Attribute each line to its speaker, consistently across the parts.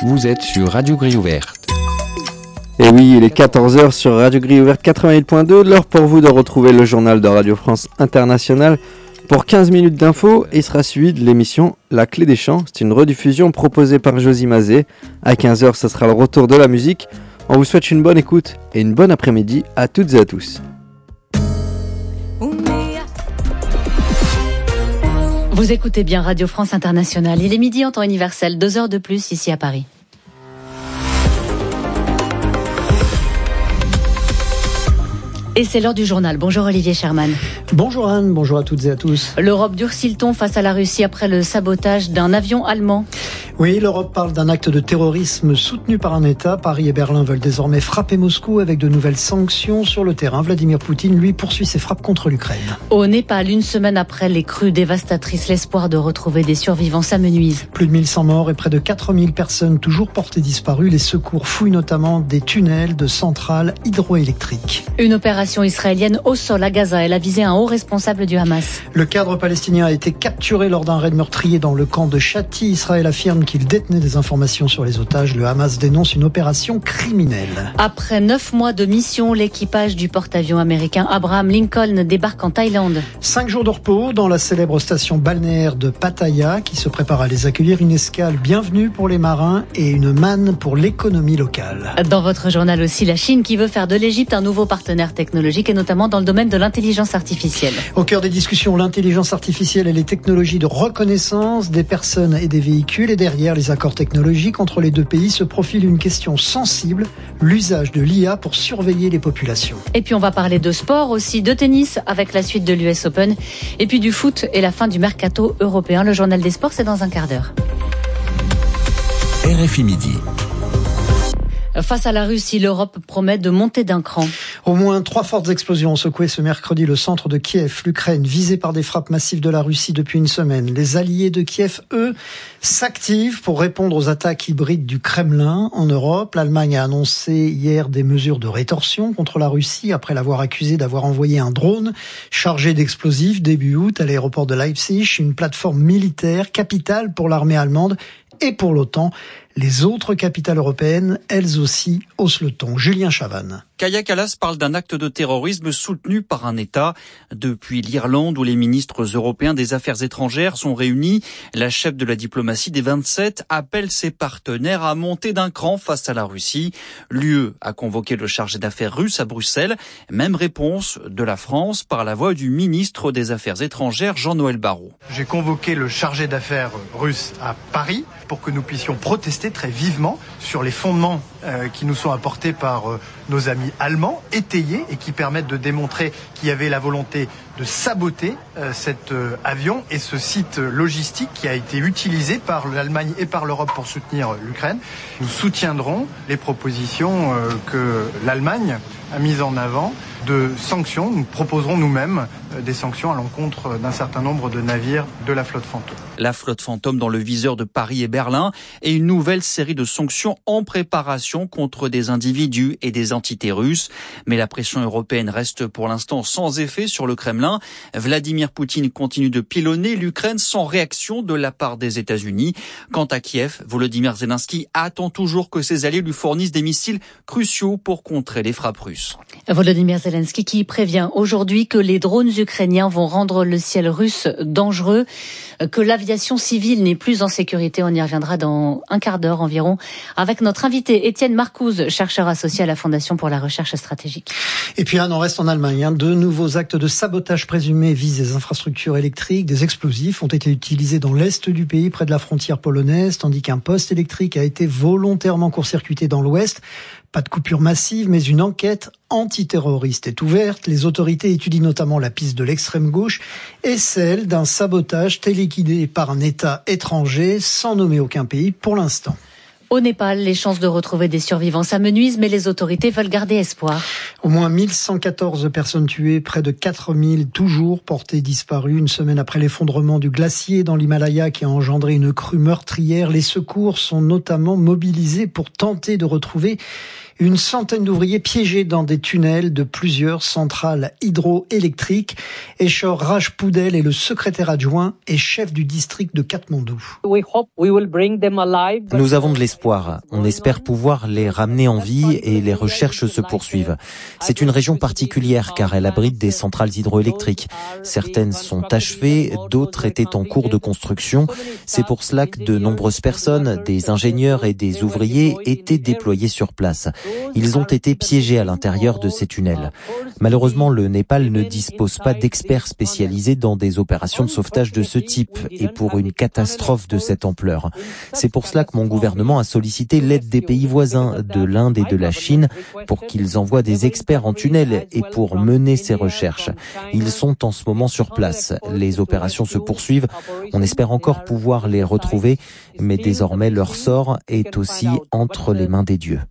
Speaker 1: Vous êtes sur Radio Grille Ouverte.
Speaker 2: Et oui, il est 14h sur Radio Grille Ouverte 88.2, l'heure pour vous de retrouver le journal de Radio France Internationale. Pour 15 minutes d'infos, il sera suivi de l'émission La Clé des Champs. C'est une rediffusion proposée par Josie Mazet. À 15h, ce sera le retour de la musique. On vous souhaite une bonne écoute et une bonne après-midi à toutes et à tous.
Speaker 3: Vous écoutez bien Radio France Internationale. Il est midi en temps universel, 2 heures de plus ici à Paris. Et c'est l'heure du journal. Bonjour Olivier Sherman.
Speaker 4: Bonjour Anne, bonjour à toutes et à tous.
Speaker 3: L'Europe durcit le ton face à la Russie après le sabotage d'un avion allemand.
Speaker 4: Oui, l'Europe parle d'un acte de terrorisme soutenu par un État. Paris et Berlin veulent désormais frapper Moscou avec de nouvelles sanctions sur le terrain. Vladimir Poutine, lui, poursuit ses frappes contre l'Ukraine.
Speaker 3: Au Népal, une semaine après les crues dévastatrices, l'espoir de retrouver des survivants s'amenuise.
Speaker 4: Plus de 1100 morts et près de 4000 personnes toujours portées disparues. Les secours fouillent notamment des tunnels de centrales hydroélectriques.
Speaker 3: Une opération israélienne au sol à Gaza. Elle a visé un haut responsable du Hamas.
Speaker 4: Le cadre palestinien a été capturé lors d'un raid meurtrier dans le camp de Chati. Israël affirme qu'il détenait des informations sur les otages. Le Hamas dénonce une opération criminelle.
Speaker 3: Après 9 mois de mission, l'équipage du porte-avions américain Abraham Lincoln débarque en Thaïlande.
Speaker 4: 5 jours de repos dans la célèbre station balnéaire de Pattaya qui se prépare à les accueillir. Une escale bienvenue pour les marins et une manne pour l'économie locale.
Speaker 3: Dans votre journal aussi, la Chine qui veut faire de l'Égypte un nouveau partenaire technologique et notamment dans le domaine de l'intelligence artificielle.
Speaker 4: Au cœur des discussions, l'intelligence artificielle et les technologies de reconnaissance des personnes et des véhicules. Et derrière les accords technologiques entre les deux pays se profile une question sensible, l'usage de l'IA pour surveiller les populations.
Speaker 3: Et puis on va parler de sport aussi, de tennis avec la suite de l'US Open et puis du foot et la fin du mercato européen. Le journal des sports, c'est dans un quart d'heure.
Speaker 1: RFI Midi.
Speaker 3: Face à la Russie, l'Europe promet de monter d'un cran.
Speaker 4: Au moins 3 fortes explosions ont secoué ce mercredi le centre de Kiev, l'Ukraine, visée par des frappes massives de la Russie depuis une semaine. Les alliés de Kiev, eux, s'activent pour répondre aux attaques hybrides du Kremlin en Europe. L'Allemagne a annoncé hier des mesures de rétorsion contre la Russie après l'avoir accusée d'avoir envoyé un drone chargé d'explosifs début août à l'aéroport de Leipzig, une plateforme militaire capitale pour l'armée allemande et pour l'OTAN. Les autres capitales européennes, elles aussi, haussent le ton. Julien Chavannes.
Speaker 5: Kaja Kallas parle d'un acte de terrorisme soutenu par un État. Depuis l'Irlande, où les ministres européens des Affaires étrangères sont réunis, la chef de la diplomatie des 27 appelle ses partenaires à monter d'un cran face à la Russie. L'UE a convoqué le chargé d'affaires russe à Bruxelles. Même réponse de la France par la voix du ministre des Affaires étrangères, Jean-Noël Barrot.
Speaker 6: J'ai convoqué le chargé d'affaires russe à Paris pour que nous puissions protester très vivement sur les fondements qui nous sont apportés par nos amis allemands, étayés et qui permettent de démontrer qu'il y avait la volonté de saboter cet avion et ce site logistique qui a été utilisé par l'Allemagne et par l'Europe pour soutenir l'Ukraine. Nous soutiendrons les propositions que l'Allemagne a mises en avant de sanctions. Nous proposerons nous-mêmes des sanctions à l'encontre d'un certain nombre de navires de la flotte fantôme.
Speaker 5: La flotte fantôme dans le viseur de Paris et Berlin et une nouvelle série de sanctions en préparation contre des individus et des entités russes. Mais la pression européenne reste pour l'instant sans effet sur le Kremlin. Vladimir Poutine continue de pilonner l'Ukraine sans réaction de la part des États-Unis. Quant à Kiev, Volodymyr Zelensky attend toujours que ses alliés lui fournissent des missiles cruciaux pour contrer les frappes russes.
Speaker 3: Volodymyr Zelensky qui prévient aujourd'hui que les drones ukrainiens vont rendre le ciel russe dangereux, que l'aviation civile n'est plus en sécurité. On y reviendra dans un quart d'heure environ avec notre invité Étienne Marcouz, chercheur associé à la Fondation pour la recherche stratégique.
Speaker 4: Et puis là, on reste en Allemagne. De nouveaux actes de sabotage présumés visent des infrastructures électriques. Des explosifs ont été utilisés dans l'est du pays, près de la frontière polonaise, tandis qu'un poste électrique a été volontairement court-circuité dans l'ouest. Pas de coupure massive, mais une enquête antiterroriste est ouverte. Les autorités étudient notamment la piste de l'extrême gauche et celle d'un sabotage téléguidé par un État étranger, sans nommer aucun pays pour l'instant.
Speaker 3: Au Népal, les chances de retrouver des survivants s'amenuisent, mais les autorités veulent garder espoir.
Speaker 4: Au moins 1114 personnes tuées, près de 4000 toujours portées disparues. Une semaine après l'effondrement du glacier dans l'Himalaya qui a engendré une crue meurtrière, les secours sont notamment mobilisés pour tenter de retrouver Une centaine d'ouvriers piégés dans des tunnels de plusieurs centrales hydroélectriques. Eshor Rajpoudel est le secrétaire adjoint et chef du district de Katmandou.
Speaker 7: Nous avons de l'espoir. On espère pouvoir les ramener en vie et les recherches se poursuivent. C'est une région particulière car elle abrite des centrales hydroélectriques. Certaines sont achevées, d'autres étaient en cours de construction. C'est pour cela que de nombreuses personnes, des ingénieurs et des ouvriers étaient déployés sur place. Ils ont été piégés à l'intérieur de ces tunnels. Malheureusement, le Népal ne dispose pas d'experts spécialisés dans des opérations de sauvetage de ce type et pour une catastrophe de cette ampleur. C'est pour cela que mon gouvernement a sollicité l'aide des pays voisins, de l'Inde et de la Chine, pour qu'ils envoient des experts en tunnel et pour mener ces recherches. Ils sont en ce moment sur place. Les opérations se poursuivent. On espère encore pouvoir les retrouver, mais désormais leur sort est aussi entre les mains des dieux.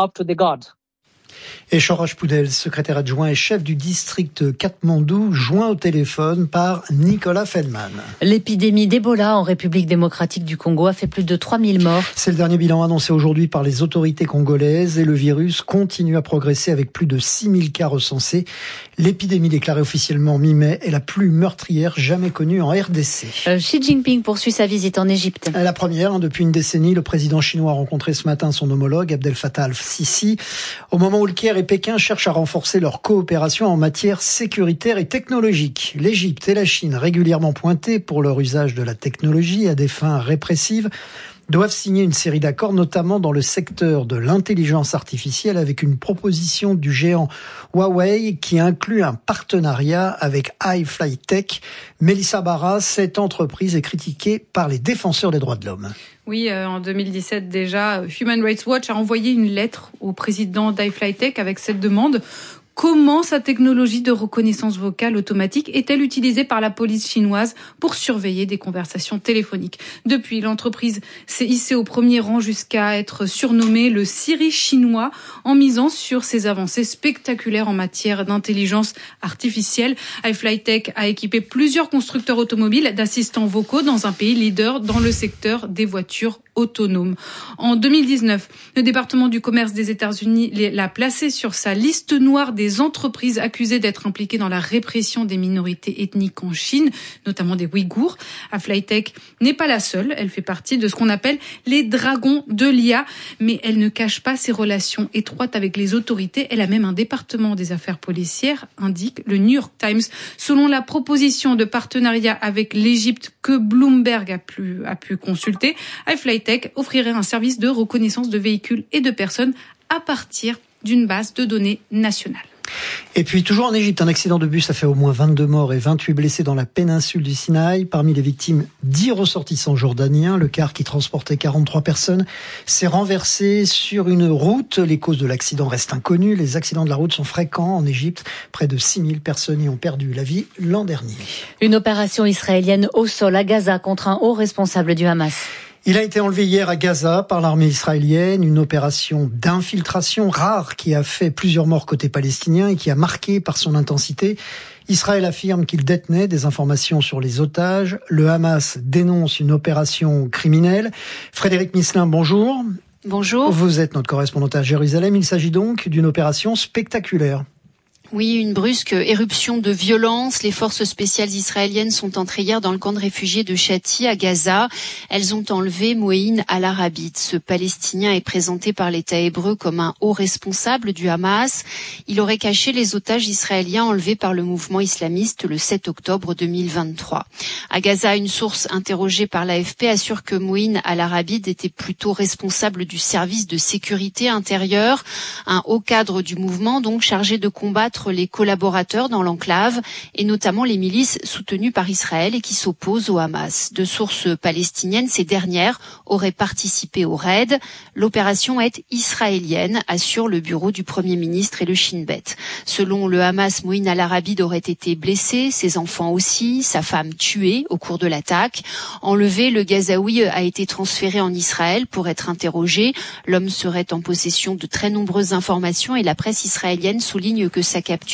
Speaker 4: Eshor Rajpoudel, secrétaire adjoint et chef du district Katmandou, joint au téléphone par Nicolas Feldman.
Speaker 3: L'épidémie d'Ebola en République démocratique du Congo a fait plus de 3000 morts.
Speaker 4: C'est le dernier bilan annoncé aujourd'hui par les autorités congolaises et le virus continue à progresser avec plus de 6000 cas recensés. L'épidémie déclarée officiellement mi-mai est la plus meurtrière jamais connue en RDC.
Speaker 3: Xi Jinping poursuit sa visite en Égypte.
Speaker 4: La première, depuis une décennie, le président chinois a rencontré ce matin son homologue Abdel Fattah al-Sisi. Au moment où le Caire et Pékin cherchent à renforcer leur coopération en matière sécuritaire et technologique. L'Égypte et la Chine, régulièrement pointées pour leur usage de la technologie à des fins répressives, doivent signer une série d'accords, notamment dans le secteur de l'intelligence artificielle, avec une proposition du géant Huawei qui inclut un partenariat avec iFlyTech. Mélissa Barra, cette entreprise est critiquée par les défenseurs des droits de l'homme.
Speaker 8: Oui, en 2017 déjà, Human Rights Watch a envoyé une lettre au président d'iFlyTech avec cette demande. Comment sa technologie de reconnaissance vocale automatique est-elle utilisée par la police chinoise pour surveiller des conversations téléphoniques? Depuis, l'entreprise s'est hissée au premier rang jusqu'à être surnommée le Siri chinois en misant sur ses avancées spectaculaires en matière d'intelligence artificielle. iFlyTech a équipé plusieurs constructeurs automobiles d'assistants vocaux dans un pays leader dans le secteur des voitures autonomes. En 2019, le département du commerce des États-Unis l'a placé sur sa liste noire des entreprises accusées d'être impliquées dans la répression des minorités ethniques en Chine, notamment des Ouïghours. iFlyTech n'est pas la seule, elle fait partie de ce qu'on appelle les dragons de l'IA, mais elle ne cache pas ses relations étroites avec les autorités. Elle a même un département des affaires policières, indique le New York Times. Selon la proposition de partenariat avec l'Égypte que Bloomberg a pu consulter, iFlyTech offrirait un service de reconnaissance de véhicules et de personnes à partir d'une base de données nationale.
Speaker 4: Et puis, toujours en Égypte, un accident de bus a fait au moins 22 morts et 28 blessés dans la péninsule du Sinaï. Parmi les victimes, 10 ressortissants jordaniens. Le car qui transportait 43 personnes s'est renversé sur une route. Les causes de l'accident restent inconnues. Les accidents de la route sont fréquents en Égypte. Près de 6000 personnes y ont perdu la vie l'an dernier.
Speaker 3: Une opération israélienne au sol à Gaza contre un haut responsable du Hamas.
Speaker 4: Il a été enlevé hier à Gaza par l'armée israélienne, une opération d'infiltration rare qui a fait plusieurs morts côté palestinien et qui a marqué par son intensité. Israël affirme qu'il détenait des informations sur les otages. Le Hamas dénonce une opération criminelle. Frédéric Misselin, bonjour.
Speaker 9: Bonjour.
Speaker 4: Vous êtes notre correspondante à Jérusalem. Il s'agit donc d'une opération spectaculaire.
Speaker 9: Oui, une brusque éruption de violence. Les forces spéciales israéliennes sont entrées hier dans le camp de réfugiés de Shati à Gaza. Elles ont enlevé Mouin al-Arabit. Ce Palestinien est présenté par l'État hébreu comme un haut responsable du Hamas. Il aurait caché les otages israéliens enlevés par le mouvement islamiste le 7 octobre 2023. À Gaza, une source interrogée par l'AFP assure que Mouin al-Arabit était plutôt responsable du service de sécurité intérieure, un haut cadre du mouvement donc chargé de combattre les collaborateurs dans l'enclave et notamment les milices soutenues par Israël et qui s'opposent au Hamas. De sources palestiniennes, ces dernières auraient participé au raid. L'opération est israélienne, assure le bureau du Premier ministre et le Shin Bet. Selon le Hamas, Mouin al-Arabid aurait été blessé, ses enfants aussi, sa femme tuée au cours de l'attaque. Enlevé, le Gazaoui a été transféré en Israël pour être interrogé. L'homme serait en possession de très nombreuses informations et la presse israélienne souligne que sa capture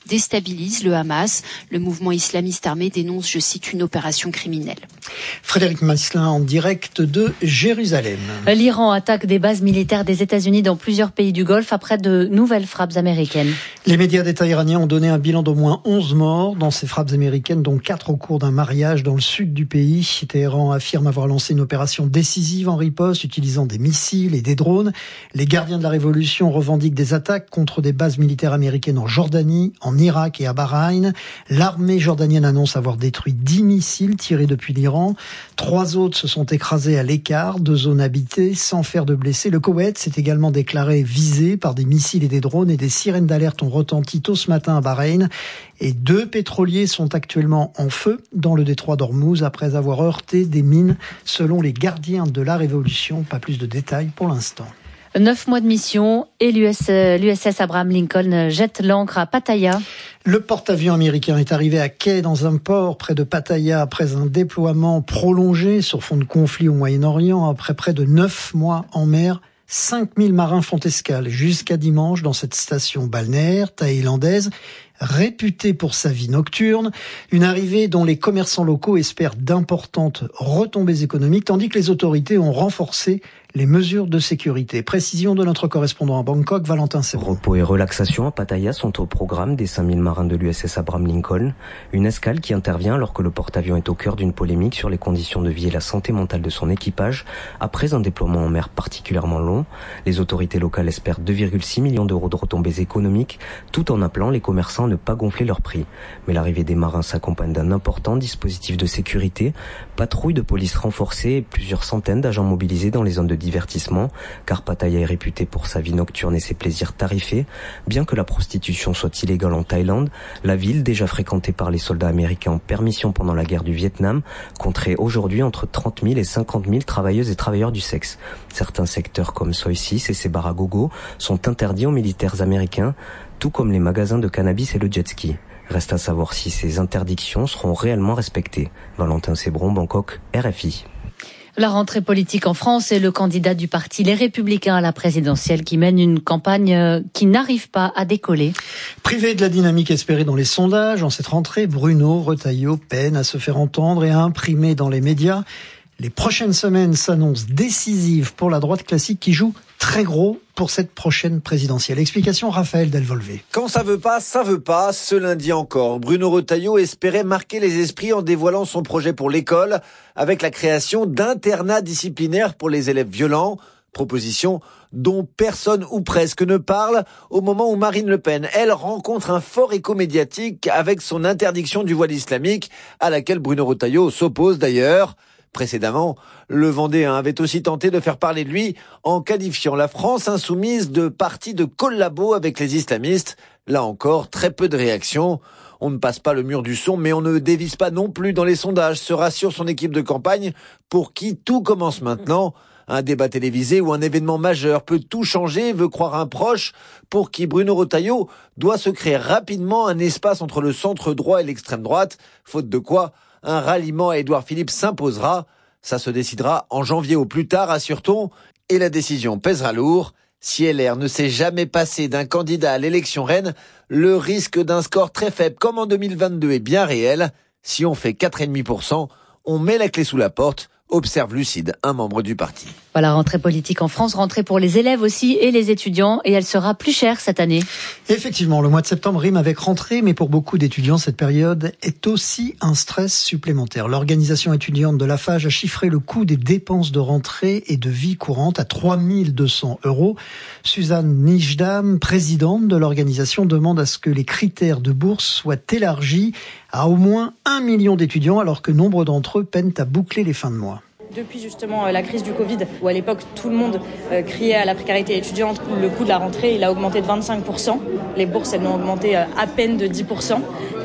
Speaker 9: déstabilise le Hamas. Le mouvement islamiste armé dénonce, je cite, une opération criminelle.
Speaker 4: Frédéric Masselin en direct de Jérusalem.
Speaker 3: L'Iran attaque des bases militaires des États-Unis dans plusieurs pays du Golfe après de nouvelles frappes américaines.
Speaker 4: Les médias d'État iraniens ont donné un bilan d'au moins 11 morts dans ces frappes américaines, dont 4 au cours d'un mariage dans le sud du pays. Téhéran affirme avoir lancé une opération décisive en riposte, utilisant des missiles et des drones. Les gardiens de la révolution revendiquent des attaques contre des bases militaires américaines en Jordanie, en Irak et à Bahreïn. L'armée jordanienne annonce avoir détruit 10 missiles tirés depuis l'Iran. 3 autres se sont écrasés à l'écart de zones habitées sans faire de blessés. Le Koweït s'est également déclaré visé par des missiles et des drones, et des sirènes d'alerte ont retenti tôt ce matin à Bahreïn. Et 2 pétroliers sont actuellement en feu dans le détroit d'Ormuz après avoir heurté des mines, selon les gardiens de la révolution. Pas plus de détails pour l'instant.
Speaker 3: 9 mois de mission et l'USS Abraham Lincoln jette l'ancre à Pattaya.
Speaker 4: Le porte-avions américain est arrivé à quai dans un port près de Pattaya après un déploiement prolongé sur fond de conflit au Moyen-Orient. Après près de 9 mois en mer, 5000 marins font escale jusqu'à dimanche dans cette station balnéaire thaïlandaise, réputée pour sa vie nocturne. Une arrivée dont les commerçants locaux espèrent d'importantes retombées économiques, tandis que les autorités ont renforcé les mesures de sécurité. Précision de notre correspondant à Bangkok, Valentin Serrault.
Speaker 10: Repos et relaxation à Pattaya sont au programme des 5000 marins de l'USS Abraham Lincoln. Une escale qui intervient alors que le porte-avions est au cœur d'une polémique sur les conditions de vie et la santé mentale de son équipage. Après un déploiement en mer particulièrement long, les autorités locales espèrent 2,6 millions d'euros de retombées économiques, tout en appelant les commerçants à ne pas gonfler leurs prix. Mais l'arrivée des marins s'accompagne d'un important dispositif de sécurité, patrouille de police renforcée et plusieurs centaines d'agents mobilisés dans les zones de divertissement, car Pattaya est réputée pour sa vie nocturne et ses plaisirs tarifés. Bien que la prostitution soit illégale en Thaïlande, la ville, déjà fréquentée par les soldats américains en permission pendant la guerre du Vietnam, compterait aujourd'hui entre 30 000 et 50 000 travailleuses et travailleurs du sexe. Certains secteurs comme Soi 6 et ses bars à gogo sont interdits aux militaires américains, tout comme les magasins de cannabis et le jet ski. Reste à savoir si ces interdictions seront réellement respectées. Valentin Sebron, Bangkok, RFI.
Speaker 3: La rentrée politique en France et le candidat du parti Les Républicains à la présidentielle qui mène une campagne qui n'arrive pas à décoller.
Speaker 4: Privé de la dynamique espérée dans les sondages, en cette rentrée, Bruno Retailleau peine à se faire entendre et à imprimer dans les médias. Les prochaines semaines s'annoncent décisives pour la droite classique qui joue très gros pour cette prochaine présidentielle. Explication Raphaël Delvolvé.
Speaker 11: Quand ça veut pas, ça veut pas. Ce lundi encore, Bruno Retailleau espérait marquer les esprits en dévoilant son projet pour l'école avec la création d'internats disciplinaires pour les élèves violents. Proposition dont personne ou presque ne parle au moment où Marine Le Pen, elle, rencontre un fort écho médiatique avec son interdiction du voile islamique à laquelle Bruno Retailleau s'oppose d'ailleurs. Précédemment, le Vendéen avait aussi tenté de faire parler de lui en qualifiant la France insoumise de parti de collabo avec les islamistes. Là encore, très peu de réactions. On ne passe pas le mur du son, mais on ne dévisse pas non plus dans les sondages, se rassure son équipe de campagne pour qui tout commence maintenant. Un débat télévisé ou un événement majeur peut tout changer, veut croire un proche, pour qui Bruno Retailleau doit se créer rapidement un espace entre le centre droit et l'extrême droite, faute de quoi un ralliement à Édouard Philippe s'imposera. Ça se décidera en janvier au plus tard, assure-t-on, et la décision pèsera lourd. Si LR ne s'est jamais passé d'un candidat à l'élection reine, le risque d'un score très faible comme en 2022 est bien réel. Si on fait 4,5%, on met la clé sous la porte, observe lucide un membre du parti.
Speaker 3: Voilà, rentrée politique en France, rentrée pour les élèves aussi et les étudiants, et elle sera plus chère cette année.
Speaker 4: Effectivement, le mois de septembre rime avec rentrée, mais pour beaucoup d'étudiants, cette période est aussi un stress supplémentaire. L'organisation étudiante de la FAGE a chiffré le coût des dépenses de rentrée et de vie courante à 3 200 €. Suzanne Nijdam, présidente de l'organisation, demande à ce que les critères de bourse soient élargis à au moins 1 million d'étudiants, alors que nombre d'entre eux peinent à boucler les fins de mois.
Speaker 12: Depuis justement la crise du Covid, où à l'époque tout le monde criait à la précarité étudiante, le coût de la rentrée il a augmenté de 25%. Les bourses elles ont augmenté à peine de 10%.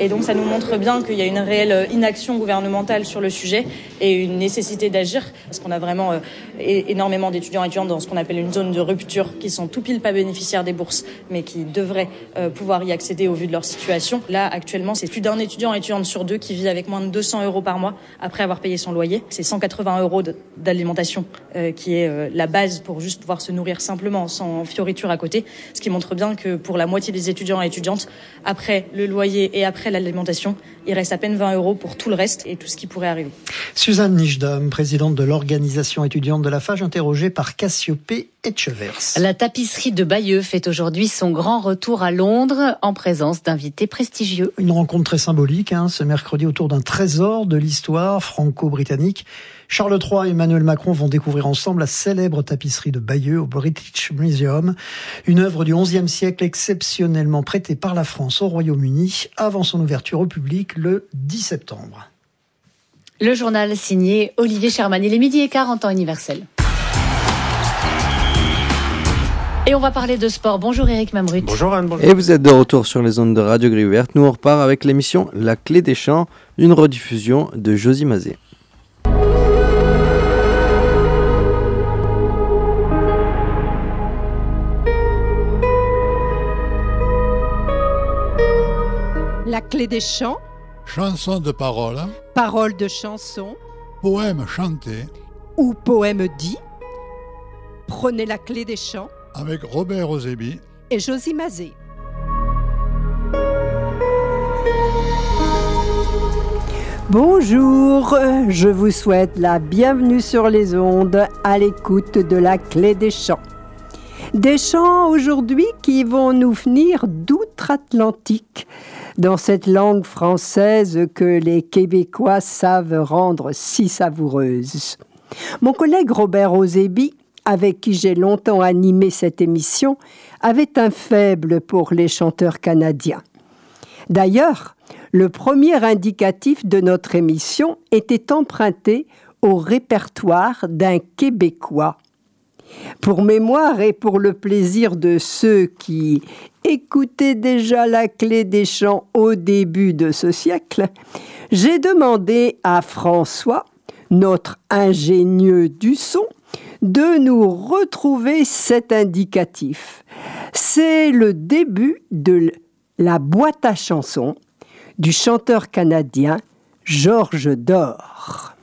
Speaker 12: Et donc ça nous montre bien qu'il y a une réelle inaction gouvernementale sur le sujet et une nécessité d'agir, parce qu'on a vraiment énormément d'étudiants et étudiantes dans ce qu'on appelle une zone de rupture, qui sont tout pile pas bénéficiaires des bourses, mais qui devraient pouvoir y accéder au vu de leur situation. Là, actuellement, c'est plus d'un étudiant et étudiante sur 2 qui vit avec moins de 200 € par mois après avoir payé son loyer. C'est 180 € d'alimentation qui est la base pour juste pouvoir se nourrir simplement, sans fioriture à côté. Ce qui montre bien que pour la moitié des étudiants et étudiantes, après le loyer et après l'alimentation, il reste à peine 20 € pour tout le reste et tout ce qui pourrait arriver.
Speaker 4: Suzanne Nijdam, présidente de l'organisation étudiante de la FAGE, interrogée par Cassiopée Etchevers.
Speaker 3: La tapisserie de Bayeux fait aujourd'hui son grand retour à Londres en présence d'invités prestigieux.
Speaker 4: Une rencontre très symbolique, ce mercredi, autour d'un trésor de l'histoire franco-britannique. Charles III et Emmanuel Macron vont découvrir ensemble la célèbre tapisserie de Bayeux au British Museum, une œuvre du XIe siècle exceptionnellement prêtée par la France au Royaume-Uni avant son ouverture au public le 10 septembre.
Speaker 3: Le journal signé Olivier Sherman. Il est 12h15 en temps universel. Et on va parler de sport. Bonjour Eric Mamrut.
Speaker 2: Bonjour Anne. Bonjour. Et vous êtes de retour sur les ondes de Radio Gris Ouverte. Nous on repart avec l'émission La Clé des Champs, une rediffusion de Josie Mazet.
Speaker 13: La Clé des Champs.
Speaker 14: Chansons de paroles.
Speaker 13: Paroles de chansons.
Speaker 14: Poèmes chantés.
Speaker 13: Ou poèmes dits. Prenez la Clé des Champs.
Speaker 14: Avec Robert Ozebi
Speaker 13: et Josie Mazet. Bonjour, je vous souhaite la bienvenue sur les ondes à l'écoute de la Clé des Champs. Des chants aujourd'hui qui vont nous venir d'outre-Atlantique, dans cette langue française que les Québécois savent rendre si savoureuse. Mon collègue Robert Ozebi, avec qui j'ai longtemps animé cette émission, avait un faible pour les chanteurs canadiens. D'ailleurs, le premier indicatif de notre émission était emprunté au répertoire d'un Québécois. Pour mémoire et pour le plaisir de ceux qui écoutaient déjà la Clé des Champs au début de ce siècle, j'ai demandé à François, notre ingénieux du son, de nous retrouver cet indicatif. C'est le début de la boîte à chansons du chanteur canadien Georges Dor.